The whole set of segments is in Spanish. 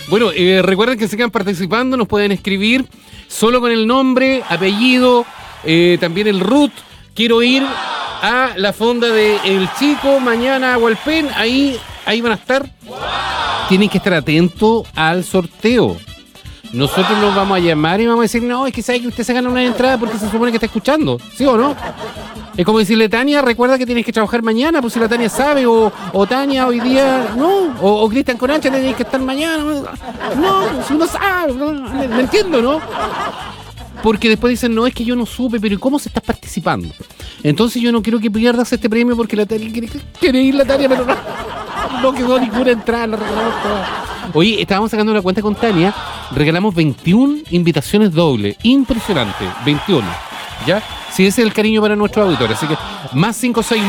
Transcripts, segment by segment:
Bueno, recuerden que sigan participando, nos pueden escribir solo con el nombre, apellido, también el root. Quiero ir a la fonda de El Chico, mañana a Hualpén, ahí van a estar. Tienen que estar atentos al sorteo. Nosotros nos vamos a llamar y vamos a decir, no, es que sabe que usted se gana una entrada porque se supone que está escuchando, ¿sí o no? Es como decirle, Tania, recuerda que tienes que trabajar mañana, pues si la Tania sabe, o Tania hoy día, no, o Cristian Conancha, tenéis que estar mañana, no, si uno sabe, no, me entiendo, ¿no? Porque después dicen, no, es que yo no supe, pero ¿cómo se está participando? Entonces yo no quiero que pierdas este premio porque la Tania quiere ir la Tania, pero no quedó ninguna entrada, la regalamos toda. Oye, estábamos sacando una cuenta con Tania, regalamos 21 invitaciones dobles, impresionante, 21, ¿ya? Sí, ese es el cariño para nuestros auditores, así que más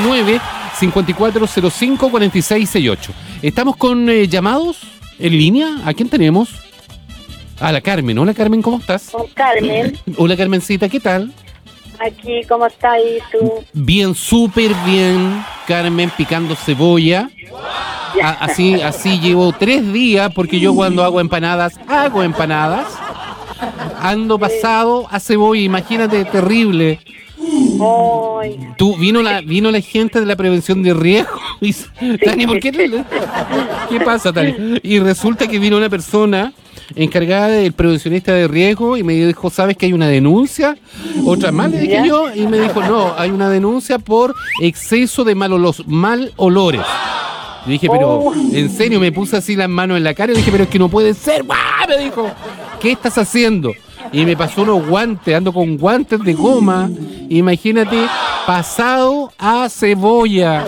569-5405-4668. Estamos con llamados en línea, ¿a quién tenemos? A la Carmen. Hola Carmen, ¿cómo estás? Con Carmen. Hola Carmencita, ¿qué tal? Aquí, ¿cómo estás ahí tú? Bien, súper bien, Carmen, picando cebolla. Así llevo 3 días, porque yo cuando hago empanadas, ando pasado a cebolla, imagínate, terrible. Ay. Vino la gente de la prevención de riesgo. Tania, ¿por qué? ¿Qué pasa, Tania? Y resulta que vino una persona encargada del prevencionista de riesgo y me dijo, ¿sabes que hay una denuncia? Otra más, le dije yo, y me dijo, no, hay una denuncia por exceso de mal olores. Y dije, pero, en serio, me puse así las manos en la cara y dije, pero es que no puede ser. ¡Ah! Me dijo, ¿qué estás haciendo? Y me pasó unos guantes, ando con guantes de goma, imagínate, pasado a cebolla.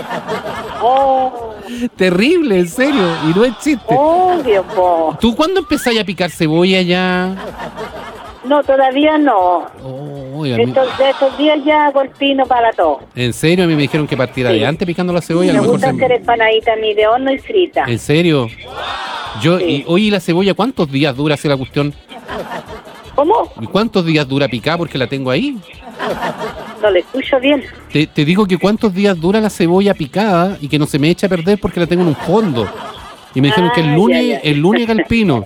Oh. Terrible, en serio, y no es chiste. Oh, Dios mío. ¿Tú cuándo empezáis a picar cebolla ya? No, todavía no. Oh, de estos días ya hago el pino para todo. ¿En serio? A mí me dijeron que partiera de antes picando la cebolla. Me gusta hacer empanadita a mí de horno y frita. ¿En serio? Oye, ¿la cebolla cuántos días dura hacer la cuestión? ¿Cómo? ¿Y cuántos días dura picar? Porque la tengo ahí. No le escucho bien. Te digo que cuántos días dura la cebolla picada y que no se me echa a perder porque la tengo en un fondo. Y me dijeron que el lunes haga el pino.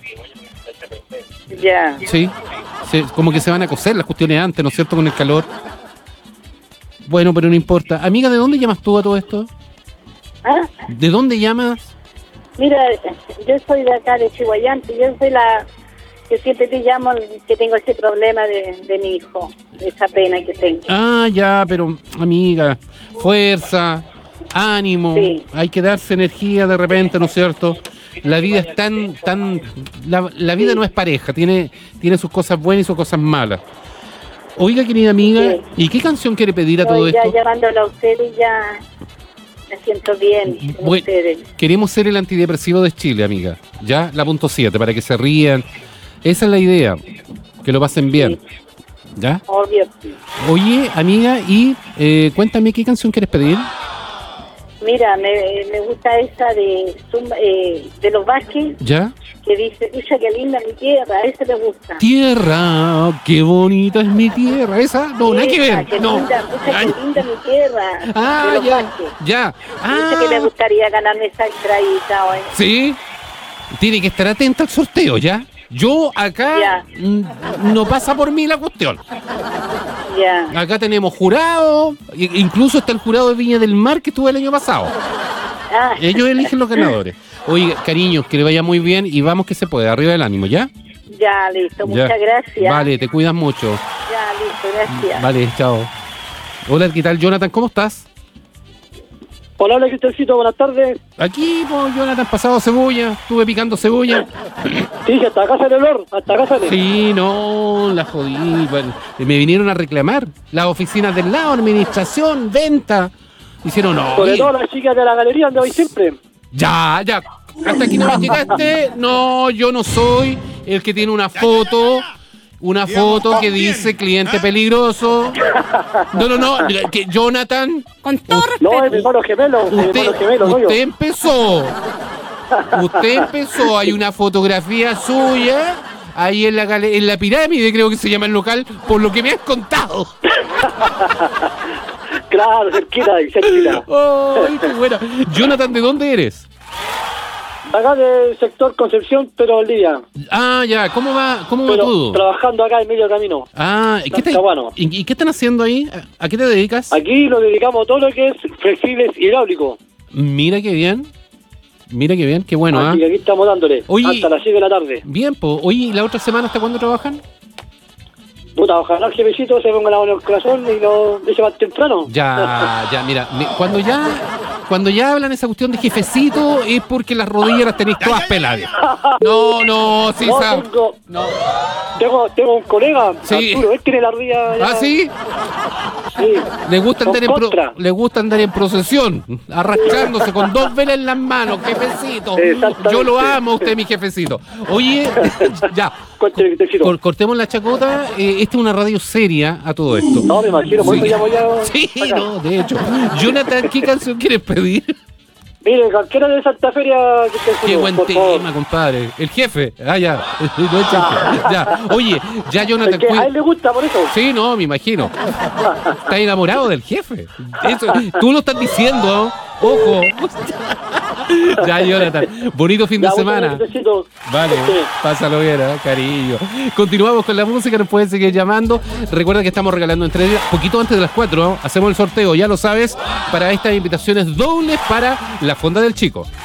Ya. Sí, como que se van a cocer las cuestiones antes, ¿no es cierto? Con el calor. Bueno, pero no importa. Amiga, ¿de dónde llamas tú a todo esto? ¿Ah? ¿De dónde llamas? Mira, yo soy de acá, de Chihuayante. Yo soy la que siempre te llamo, que tengo ese problema de mi hijo, esa pena que tengo. Ah, ya, pero amiga, fuerza, ánimo, sí. Hay que darse energía de repente, ¿no es cierto? La vida es la vida no es pareja, tiene sus cosas buenas y sus cosas malas. Oiga, querida amiga, sí. ¿Y qué canción quiere pedir a todo esto? Ya llamándolo a ustedes ya me siento bien con ustedes. Queremos ser el antidepresivo de Chile, amiga, ya, la .7, para que se rían. Esa es la idea, que lo pasen bien, sí. ¿Ya? Obvio. Oye, amiga, y cuéntame, ¿qué canción quieres pedir? Mira, me gusta esa de los Vázquez. ¿Ya? Que dice, pucha, qué linda mi tierra, esa me gusta. Tierra, qué bonita es mi tierra, esa, no, nada que ver. Qué no. Linda, pucha, qué linda mi tierra. Ah, de los ya, Vázquez. ya. Dice que me gustaría ganarme esa entradita hoy. Sí, tiene que estar atenta al sorteo, ¿ya? Yo acá no pasa por mí la cuestión. Ya. Acá tenemos jurado, incluso está el jurado de Viña del Mar que estuvo el año pasado. Ah. Ellos eligen los ganadores. Oye, cariños, que le vaya muy bien y vamos que se puede, arriba del ánimo, ¿ya? Ya, listo, muchas gracias. Vale, te cuidas mucho. Ya, listo, gracias. Vale, chao. Hola, ¿qué tal, Jonathan? ¿Cómo estás? Hola, Cristiancito, buenas tardes. Aquí, pues, Jonathan, pasado cebolla, estuve picando cebolla. Sí, hasta acá sale el olor, hasta acá sale. Sí, no, la jodí. Bueno, me vinieron a reclamar las oficinas del lado, administración, venta. Hicieron no. Sobre todo las chicas de la galería donde voy siempre. Ya, hasta aquí no me llegaste. No, yo no soy el que tiene una foto que dice cliente peligroso. No, que Jonathan. Con todo no, es mi hermano gemelo. Usted empezó, hay una fotografía suya ahí en la pirámide, creo que se llama el local, por lo que me has contado. Claro, cerquita. ¡Ay, qué buena! Jonathan, ¿de dónde eres? Acá del sector Concepción, pero al día. Ah, ya, ¿cómo va Pero todo? trabajando acá en medio camino. Ah, Está bueno. ¿y qué están haciendo ahí? ¿A qué te dedicas? Aquí lo dedicamos a todo lo que es flexibles hidráulicos. Mira qué bien. Mira qué bien, qué bueno, ¿ah? Así que aquí estamos dándole. Oye, hasta las 6 de la tarde. Bien, pues. Oye, ¿y la otra semana hasta cuándo trabajan? Puta, ojalá el jefecito se ponga la mano en el corazón y no deje más temprano. Ya, mira, cuando ya hablan esa cuestión de jefecito es porque las rodillas las tenéis todas peladas. No, sí, No, sabes. No. tengo un colega, Sí. Arturo, él tiene la rodilla ya. ¿Ah, sí? Sí. Le gusta Con andar en procesión, arrastrándose con 2 velas en las manos, jefecito. Exactamente. Yo lo amo, usted, mi jefecito. Oye, ya. Cuéntale, jefecito. Cortemos la chacota. Esta es una radio seria a todo esto. No, me imagino, por eso llamo ya. Sí, acá. no, de hecho. Jonathan, ¿qué canción quieres pedir? Mire, cualquiera de Santa Feria que esté Qué buen por favor. tema, compadre. El jefe. Ah, ya. No es jefe. Ya. Oye, ya Jonathan. Es que a él le gusta, por eso. Sí, no, me imagino. Está enamorado del jefe. Eso, tú lo estás diciendo, ¿no? Ojo. Ya, Jonathan. Bonito fin de Ya, semana. muchas gracias, besito. Vale, Sí. pásalo bien, cariño. Continuamos con la música, nos pueden seguir llamando. Recuerda que estamos regalando entregas poquito antes de las 4, ¿no? Hacemos el sorteo, ya lo sabes, para estas invitaciones dobles para la Fonda del Chico.